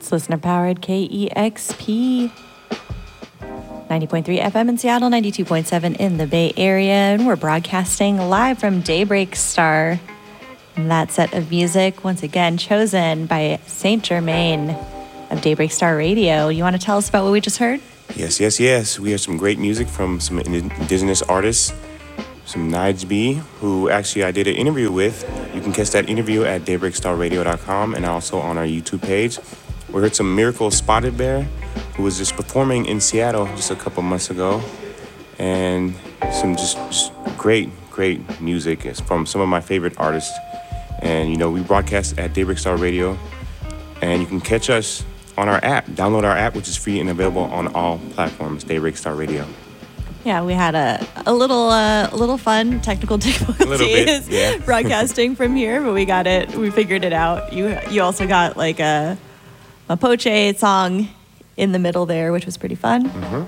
It's listener-powered KEXP. 90.3 FM in Seattle, 92.7 in the Bay Area, and we're broadcasting live from Daybreak Star. And that set of music, once again, chosen by Saint Germain of Daybreak Star Radio. You want to tell us about what we just heard? Yes. We have some great music from some indigenous artists, some Nige B, who actually I did an interview with. You can catch that interview at daybreakstarradio.com and also on our YouTube page. We heard some Miracle Spotted Bear, who was just performing in Seattle just a couple months ago. And some just great music. It's from some of my favorite artists. And, you know, we broadcast at Daybreak Star Radio. And you can catch us on our app. Download our app, which is free and available on all platforms, Daybreak Star Radio. Yeah, we had a little fun technical difficulties broadcasting from here, but we got it. We figured it out. You also got like a Poche song in the middle there, which was pretty fun.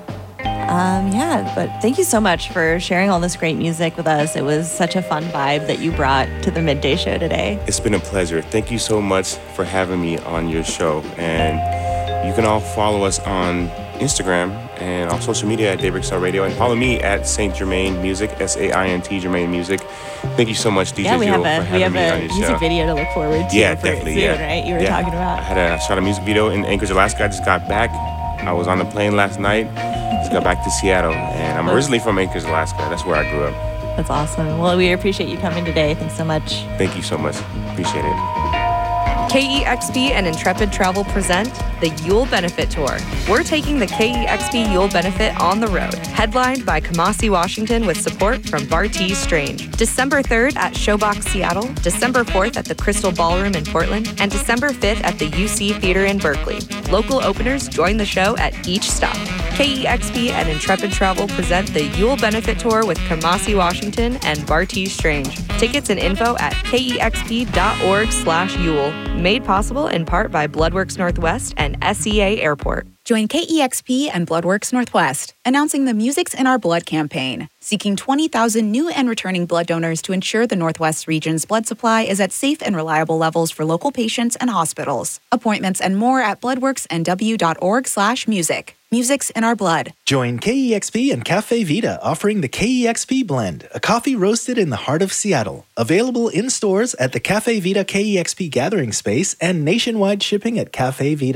But thank you so much for sharing all this great music with us. It was such a fun vibe that you brought to the Midday Show today. It's been a pleasure. Thank you so much for having me on your show. And you can all follow us on Instagram and on social media at Daybreak Star Radio, and follow me at Saint Germain Music, SAINT Germain Music. Thank you so much, DJ Jewel, for having me on your show. We have a music video to look forward to. Definitely, soon, right? You were talking about. I shot a music video in Anchorage, Alaska. I just got back. I was on the plane last night. Just got back to Seattle, and I'm originally from Anchorage, Alaska. That's where I grew up. That's awesome. Well, we appreciate you coming today. Thanks so much. Thank you so much. Appreciate it. KEXP and Intrepid Travel present the Yule Benefit Tour. We're taking the KEXP Yule Benefit on the road, headlined by Kamasi Washington with support from Bartees Strange. December 3rd at Showbox Seattle, December 4th at the Crystal Ballroom in Portland, and December 5th at the UC Theater in Berkeley. Local openers join the show at each stop. KEXP and Intrepid Travel present the Yule Benefit Tour with Kamasi Washington and Bartees Strange. Tickets and info at kexp.org/Yule. Made possible in part by Bloodworks Northwest and SEA Airport. Join KEXP and Bloodworks Northwest, announcing the Music's in Our Blood campaign, seeking 20,000 new and returning blood donors to ensure the Northwest region's blood supply is at safe and reliable levels for local patients and hospitals. Appointments and more at bloodworksnw.org/music. Music's in Our Blood. Join KEXP and Cafe Vita, offering the KEXP Blend, a coffee roasted in the heart of Seattle. Available in stores at the Cafe Vita KEXP Gathering Space and nationwide shipping at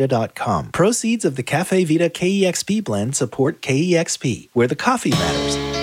cafevita.com. Proceeds of the Cafe Vita KEXP Blend support KEXP, where the coffee matters.